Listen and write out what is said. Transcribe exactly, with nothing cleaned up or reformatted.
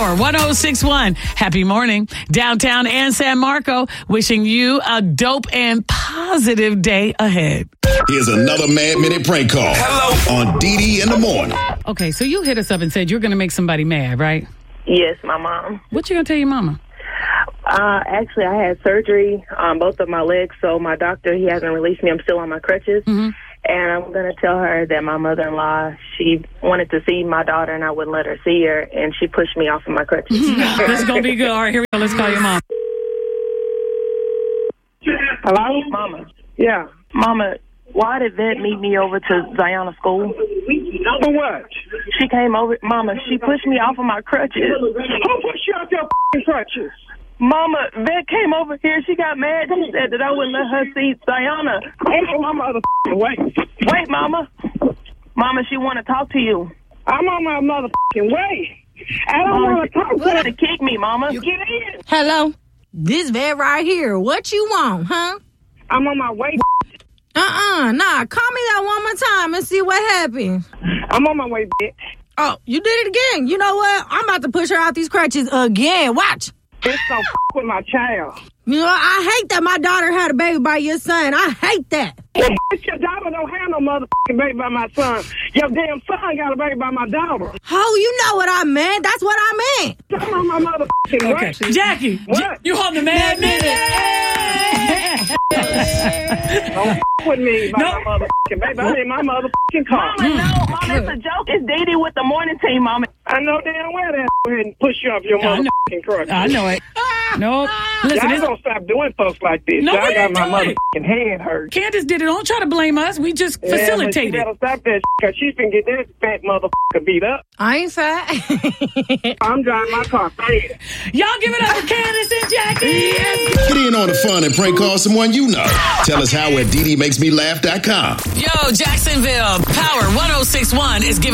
Power one oh six one. Happy morning. Downtown and San Marco, wishing you a dope and positive day ahead. Here's another Mad Minute prank call. Hello. On D D in the morning. Okay, so you hit us up and said you're going to make somebody mad, right? Yes, my mom. What you going to tell your mama? Uh, actually, I had surgery on both of my legs, so my doctor, he hasn't released me. I'm still on my crutches. Mm-hmm. And I'm going to tell her that my mother-in-law, she wanted to see my daughter, and I wouldn't let her see her, and she pushed me off of my crutches. This is going to be good. All right, here we go. Let's call your mom. Hello? Mama. Yeah. Mama, why did Vet meet me over to Ziona school? For what? She came over. Mama, she pushed me off of my crutches. Who pushed you off your f***ing crutches? Mama, Vet came over here. She got mad. She said that I wouldn't let her see Ziona. I'm on my motherfucking way. Wait, Mama. Mama, she want to talk to you. I'm on my motherfucking way. I don't want to talk to Trying her. to kick me, Mama. You get in. Hello? This vet right here. What you want, huh? I'm on my way. Uh-uh. Nah, call me that one more time and see what happens. I'm on my way, bitch. Oh, you did it again. You know what? I'm about to push her out these crutches again. Watch. Bitch, don't f*** with my child. You know, I hate that my daughter had a baby by your son. I hate that. Well, bitch, your daughter don't have no motherfucking baby by my son. Your damn son got a baby by my daughter. Oh, you know what I meant. That's what I meant. I'm on my motherfucking Okay. way. Jackie, What? J- you on the Mad Minute. Don't f*** with me by No. my motherfucking baby. I'm in my motherfucking car. Mama, no, Mama, it's a joke. It's Dee Dee with the morning team, Mama. I know damn well that go ahead and push you off your I know. motherfucking crutches. I know it. No. Listen, Y'all this, gonna stop doing folks like this. No, Y'all we got ain't my doing it. motherfucking head hurt. Candace did it. Don't try to blame us. We just Yeah, but you facilitated. better stop that because she can get that fat motherfucker beat up. I ain't fat. I'm driving my car fast. Y'all give it up for Candace and Jackie. Yes. Get in on the fun and prank call someone you know. Tell us how at D D makes me laugh dot com. Yo, Jacksonville, Power one oh six one is giving